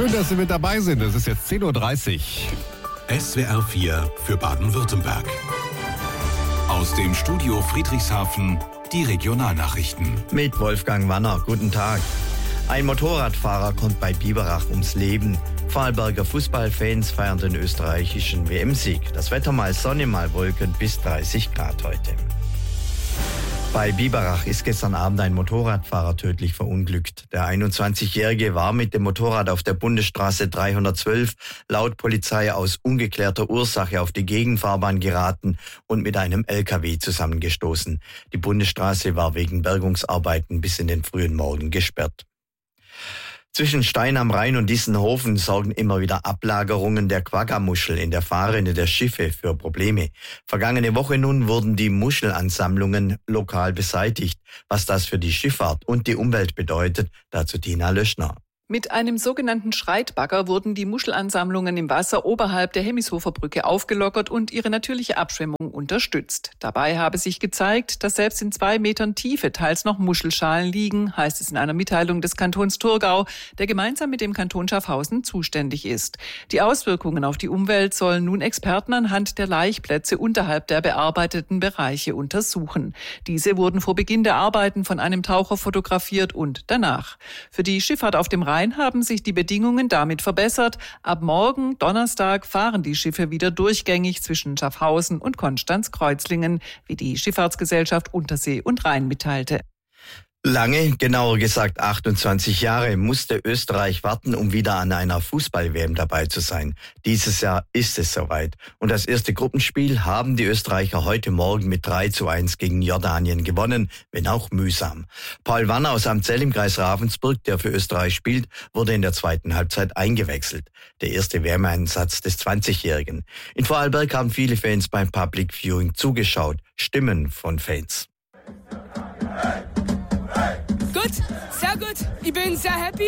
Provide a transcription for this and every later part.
Schön, dass Sie mit dabei sind. Es ist jetzt 10.30 Uhr. SWR 4 für Baden-Württemberg. Aus dem Studio Friedrichshafen die Regionalnachrichten. Mit Wolfgang Wanner, guten Tag. Ein Motorradfahrer kommt bei Biberach ums Leben. Vorarlberger Fußballfans feiern den österreichischen WM-Sieg. Das Wetter mal Sonne, mal Wolken, bis 30 Grad heute. Bei Biberach ist gestern Abend ein Motorradfahrer tödlich verunglückt. Der 21-Jährige war mit dem Motorrad auf der Bundesstraße 312 laut Polizei aus ungeklärter Ursache auf die Gegenfahrbahn geraten und mit einem LKW zusammengestoßen. Die Bundesstraße war wegen Bergungsarbeiten bis in den frühen Morgen gesperrt. Zwischen Stein am Rhein und Dissenhofen sorgen immer wieder Ablagerungen der Quagga-Muschel in der Fahrrinne der Schiffe für Probleme. Vergangene Woche nun wurden die Muschelansammlungen lokal beseitigt. Was das für die Schifffahrt und die Umwelt bedeutet, dazu Tina Löschner. Mit einem sogenannten Schreitbagger wurden die Muschelansammlungen im Wasser oberhalb der Hemmishofer Brücke aufgelockert und ihre natürliche Abschwemmung unterstützt. Dabei habe sich gezeigt, dass selbst in 2 Metern Tiefe teils noch Muschelschalen liegen, heißt es in einer Mitteilung des Kantons Thurgau, der gemeinsam mit dem Kanton Schaffhausen zuständig ist. Die Auswirkungen auf die Umwelt sollen nun Experten anhand der Laichplätze unterhalb der bearbeiteten Bereiche untersuchen. Diese wurden vor Beginn der Arbeiten von einem Taucher fotografiert und danach. Für die Schifffahrt auf dem Rhein haben sich die Bedingungen damit verbessert. Ab morgen, Donnerstag, fahren die Schiffe wieder durchgängig zwischen Schaffhausen und Konstanz-Kreuzlingen, wie die Schifffahrtsgesellschaft Untersee und Rhein mitteilte. Lange, genauer gesagt 28 Jahre, musste Österreich warten, um wieder an einer Fußball-WM dabei zu sein. Dieses Jahr ist es soweit. Und das erste Gruppenspiel haben die Österreicher heute Morgen mit 3:1 gegen Jordanien gewonnen, wenn auch mühsam. Paul Wanner aus Amzell im Kreis Ravensburg, der für Österreich spielt, wurde in der zweiten Halbzeit eingewechselt. Der erste WM-Einsatz des 20-Jährigen. In Vorarlberg haben viele Fans beim Public Viewing zugeschaut. Stimmen von Fans. Gut, sehr gut. Ich bin sehr happy.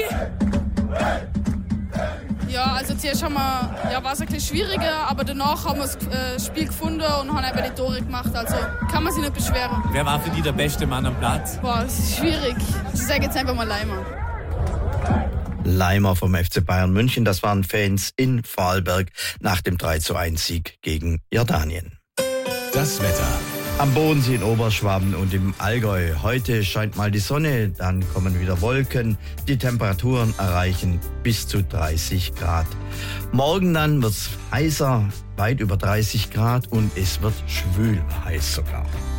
Ja, also zuerst war es ein bisschen schwieriger, aber danach haben wir das Spiel gefunden und haben einfach die Tore gemacht. Also kann man sich nicht beschweren. Wer war für dich der beste Mann am Platz? Boah, das ist schwierig. Ich sage jetzt einfach mal Leimer. Leimer vom FC Bayern München, das waren Fans in Vorarlberg nach dem 3:1 gegen Jordanien. Das Wetter. Am Bodensee in Oberschwaben und im Allgäu. Heute scheint mal die Sonne, dann kommen wieder Wolken. Die Temperaturen erreichen bis zu 30 Grad. Morgen dann wird's heißer, weit über 30 Grad und es wird schwül heiß sogar.